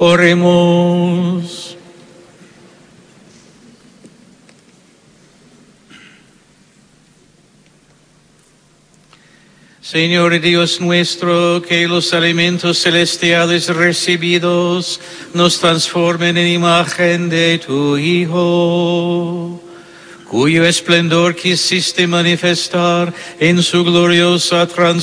Oremos. Señor Dios nuestro, que los alimentos celestiales recibidos nos transformen en imagen de tu Hijo, cuyo esplendor quisiste manifestar en su gloriosa transformación